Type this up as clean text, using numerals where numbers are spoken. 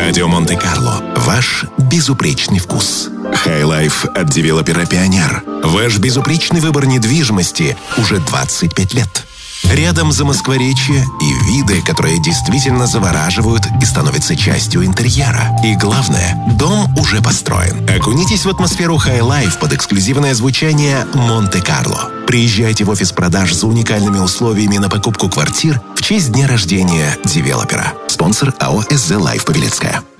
Радио Монте-Карло. Ваш безупречный вкус. Хай-лайф от девелопера «Пионер». Ваш безупречный выбор недвижимости уже 25 лет. Рядом Замоскворечье и виды, которые действительно завораживают и становятся частью интерьера. И главное, дом уже построен. Окунитесь в атмосферу хай-лайф под эксклюзивное звучание Монте-Карло. Приезжайте в офис продаж за уникальными условиями на покупку квартир в честь дня рождения девелопера. Спонсор АО «СЗ Лайф» Павелецкая.